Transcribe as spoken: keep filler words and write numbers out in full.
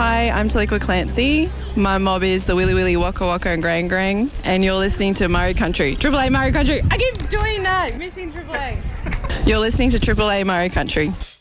Hi, I'm Taliqua Clancy. My mob is the Willy Willy Waka Waka and Grang Grang, and you're listening to Murray Country. Triple A Murray Country. I keep doing that, missing Triple A. You're listening to Triple A Murray Country.